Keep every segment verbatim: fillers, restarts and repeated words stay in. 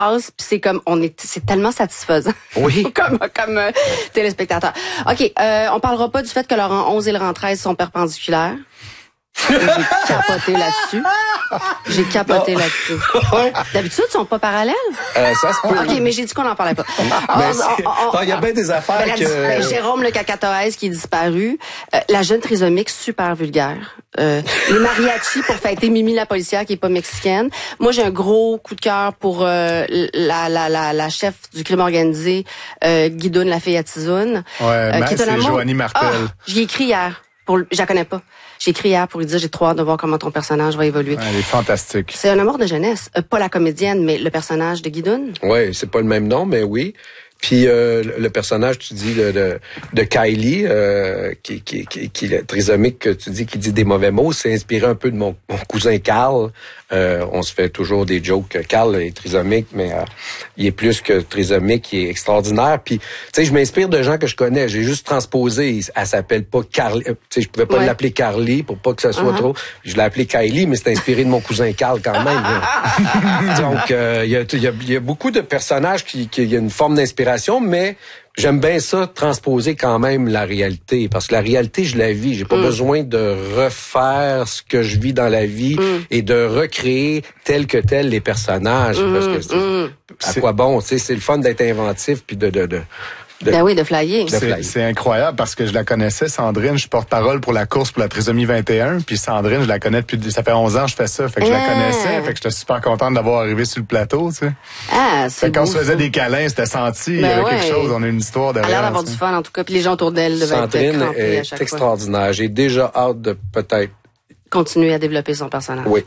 puis c'est comme on est c'est tellement satisfaisant. Oui. comme comme euh, téléspectateur. OK, euh, on parlera pas du fait que le rang onze et le rang treize sont perpendiculaires. J'ai capoté là-dessus. J'ai capoté non. là-dessus. Ouais. D'habitude, ils sont pas parallèles. Euh, ça se peut. OK, mais j'ai dit qu'on n'en parlait pas. Il y a bien des affaires ben, que... Ben, Jérôme le cacatoès qui est disparu. Euh, la jeune trisomique, super vulgaire. Euh, les mariachis pour fêter Mimi la policière qui est pas mexicaine. Moi, j'ai un gros coup de cœur pour euh, la, la, la, la chef du crime organisé, euh, Guidoune, la fille à Tizoune. Ouais, euh, qui est c'est Joanie Martel. Oh, j'y ai écrit hier. Pour, je la connais pas. J'ai écrit hier pour lui dire, j'ai trop hâte de voir comment ton personnage va évoluer. Ouais, elle est fantastique. C'est un amour de jeunesse. Euh, pas la comédienne, mais le personnage de Guidoune. Oui, c'est pas le même nom, mais oui. Puis euh, le personnage, tu dis, de, de, de Kylie, euh, qui, qui, qui, qui est trisomique, que tu dis, qui dit des mauvais mots, c'est inspiré un peu de mon, mon cousin Carl. Euh, on se fait toujours des jokes. Carl est trisomique, mais euh, il est plus que trisomique, il est extraordinaire. Puis, tu sais, je m'inspire de gens que je connais. J'ai juste transposé. Elle s'appelle pas Carly. Tu sais, je pouvais pas ouais. l'appeler Carly pour pas que ça soit uh-huh. trop. Je l'ai appelée Kylie, mais c'est inspiré de mon cousin Carl quand même. Donc, il euh, y, a, y, a, y a beaucoup de personnages qui, qui y a une forme d'inspiration, mais j'aime bien ça, transposer quand même la réalité. Parce que la réalité, je la vis. J'ai pas mm. besoin de refaire ce que je vis dans la vie mm. et de recréer tel que tel les personnages. Mm. Parce que c'est, mm. à quoi bon? Tu sais, c'est le fun d'être inventif puis de... de, de De, ben oui, de flyer. C'est, c'est incroyable parce que je la connaissais, Sandrine. Je suis porte-parole pour la course pour la trisomie vingt et un. Puis Sandrine, je la connais depuis... Ça fait onze ans que je fais ça. Fait que je la connaissais. Fait que j'étais super contente d'avoir arrivé sur le plateau, tu sais. Ah, c'est fait que quand beau, on se faisait ça. des câlins, c'était senti. Ben il y avait ouais. quelque chose. On a une histoire derrière. Elle a l'air d'avoir du fun, en tout cas. Puis les gens autour d'elle devaient Sandrine être est à chaque extraordinaire. fois. J'ai déjà hâte de peut-être continuer à développer son personnage. Oui.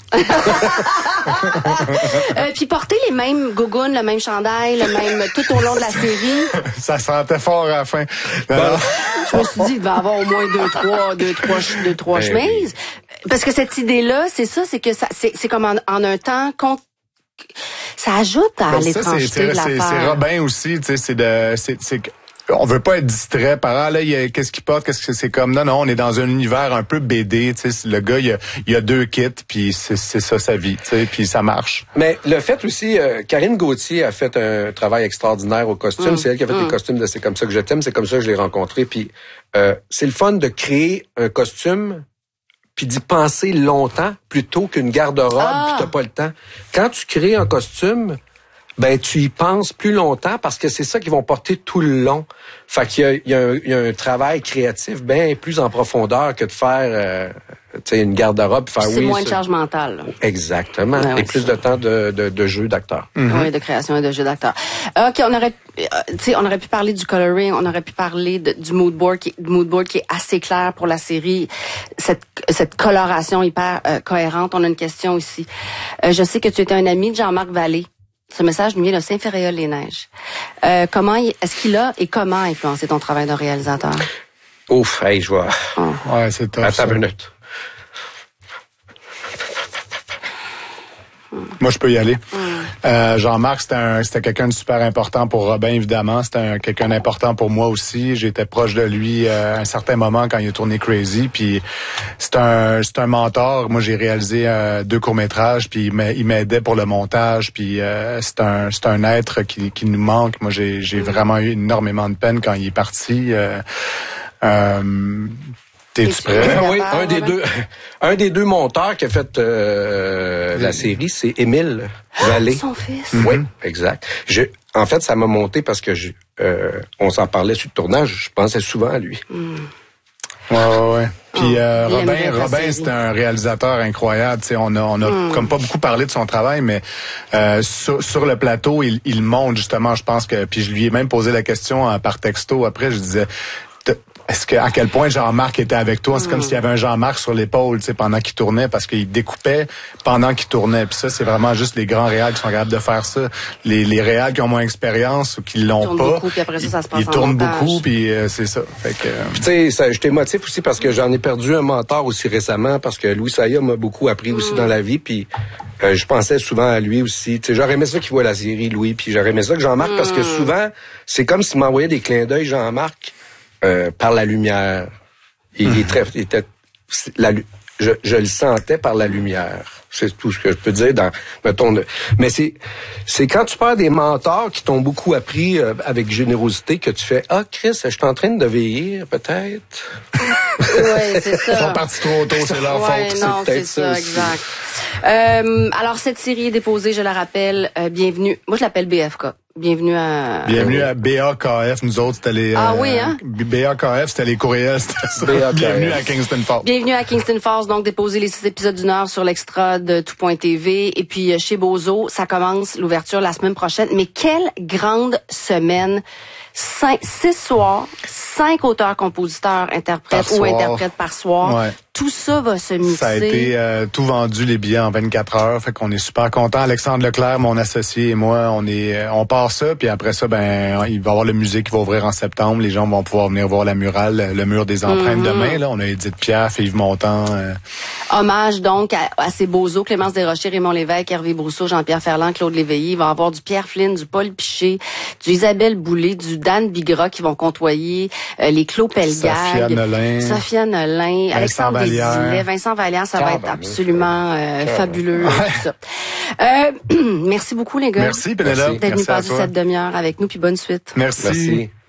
euh, puis porter les mêmes gougounes, le même chandail, le même tout au long de la série. Ça sentait fort à la fin. Bon. Je me suis dit, il devait y avoir au moins deux, trois, deux, trois, deux, trois ben chemises. Oui. Parce que cette idée-là, c'est ça, c'est que ça, c'est, c'est comme en, en un temps qu'on ça ajoute à ben l'étrangeté ça, c'est, de c'est, l'affaire. C'est Robin aussi, tu sais, c'est de, c'est, c'est on veut pas être distrait par ah là il y a, qu'est-ce qu'il porte, qu'est-ce que c'est comme non non on est dans un univers un peu B D, tu sais le gars il y a, il y a deux kits puis c'est, c'est ça sa vie, tu sais puis ça marche. Mais le fait aussi euh, Karine Gauthier a fait un travail extraordinaire au costume, mmh. c'est elle qui a fait mmh. les costumes de C'est comme ça que je t'aime, c'est comme ça que je l'ai rencontré puis euh, c'est le fun de créer un costume puis d'y penser longtemps plutôt qu'une garde-robe ah. puis t'as pas le temps. Quand tu crées un costume, ben tu y penses plus longtemps parce que c'est ça qu'ils vont porter tout le long. Fait qu'il y a, il y a, un, il y a un travail créatif bien plus en profondeur que de faire euh, tu sais une garde-robe. Faire, c'est oui, moins de charge mentale. Là. Exactement. Ouais, et ouais, plus de temps de, de, de jeu d'acteur. Mm-hmm. Oui, de création et de jeu d'acteur. OK, on aurait, euh, tu sais, on aurait pu parler du coloring, on aurait pu parler de, du mood board, qui, du mood board qui est assez clair pour la série. Cette, cette coloration hyper euh, cohérente. On a une question ici. Euh, je sais que tu étais un ami de Jean-Marc Vallée. Ce message nous vient de Saint-Ferréol-les-Neiges. Euh, comment, est-ce qu'il a et comment influencé ton travail de réalisateur? Ouf, hey, je vois. Oh. Ouais, c'est top. Attends une minute. Moi, je peux y aller. Mm. Euh, Jean-Marc, c'était, un, c'était quelqu'un de super important pour Robin, évidemment. C'était un, quelqu'un d'important pour moi aussi. J'étais proche de lui euh, à un certain moment quand il a tourné Crazy. Puis c'est un, c'est un mentor. Moi, j'ai réalisé euh, deux courts-métrages, puis il m'aidait pour le montage. Puis euh, c'est un, c'est un être qui, qui nous manque. Moi, j'ai, j'ai vraiment eu énormément de peine quand il est parti. Euh, euh, T'es-tu prêt? Oui, un des deux, un des deux monteurs qui a fait euh, la série, c'est Émile Vallée. Son fils. Oui, exact. Je, en fait, ça m'a monté parce que je, euh, on s'en parlait sur le tournage. Je pensais souvent à lui. Mm. Ouais, ouais, ouais. Puis euh, oh, Robin, Robin, c'est un réalisateur incroyable. Tu sais, on a, on a mm. comme pas beaucoup parlé de son travail, mais euh, sur, sur le plateau, il, il monte justement. Je pense que, puis je lui ai même posé la question euh, par texto. Après, je disais. Est-ce que à quel point Jean-Marc était avec toi? C'est mmh. comme s'il y avait un Jean-Marc sur l'épaule, tu sais, pendant qu'il tournait, parce qu'il découpait pendant qu'il tournait. Puis ça, c'est vraiment juste les grands réals qui sont capables de faire ça. Les, les réals qui ont moins d'expérience ou qui l'ont ils pas, beaucoup, puis après ça, ça se passe ils en tournent montage. beaucoup, puis euh, c'est ça. Fait que. Euh... Tu sais, ça, je t'émotive aussi parce que j'en ai perdu un mentor aussi récemment parce que Louis Saya m'a beaucoup appris mmh. aussi dans la vie, puis euh, je pensais souvent à lui aussi. Tu sais, j'aurais aimé ça qu'il voit la série Louis, puis j'aurais aimé ça que Jean-Marc mmh. parce que souvent, c'est comme s'il m'envoyait des clins d'œil Jean-Marc. Euh, par la lumière. Il, mmh. est très, il était, la, je, je le sentais par la lumière. C'est tout ce que je peux dire dans, mettons, mais c'est, c'est quand tu perds des mentors qui t'ont beaucoup appris euh, avec générosité que tu fais, ah, Chris, je suis en train de vieillir, peut-être. Oui, c'est ça. Ils sont partis trop tôt, c'est leur ouais, faute. Non, c'est c'est peut-être ça, ça exact. Euh, alors, cette série est déposée, je la rappelle, euh, bienvenue. Moi, je l'appelle B F K. Bienvenue à... Bienvenue à B A K F. Nous autres, c'était les... Ah euh, oui, hein? B A K F, c'était les courriels. C'était ça. B A K F. Bienvenue à Kingston Falls. Bienvenue à Kingston Falls, donc déposer les six épisodes d'une heure sur l'extra de tout point T V. Et puis, chez Bozo, ça commence l'ouverture la semaine prochaine. Mais quelle grande semaine! Cinq, six soirs, cinq auteurs, compositeurs, interprètes Par ou soir. interprètes par soir. Ouais. Tout ça va se mixer. Ça a été euh, tout vendu, les billets, en vingt-quatre heures. Fait qu'on est super contents. Alexandre Leclerc, mon associé, et moi, on est, euh, on part ça. Puis après ça, ben, il va y avoir le musée qui va ouvrir en septembre. Les gens vont pouvoir venir voir la murale, le mur des empreintes Mm-hmm. demain. Là, on a Edith Piaf, Yves Montand. Euh... Hommage donc à, à ces beaux-os, Clémence Desrochers, Raymond Lévesque, Hervé Brousseau, Jean-Pierre Ferland, Claude Léveillé. Il va y avoir du Pierre Flynn, du Paul Piché, du Isabelle Boulay, du Dan Bigra qui vont côtoyer euh, les Claude Pelgag, Sophia Nolin, Sophia Nolin, Alexandre Vallière. Desilets, Vincent Vallière, ça va être Carrément. absolument euh, Carrément. fabuleux. Ouais. Tout ça. Euh, merci beaucoup les gars Merci, Pénélope. d'être venus Merci à passer toi. cette demi-heure avec nous, puis bonne suite. Merci. Merci.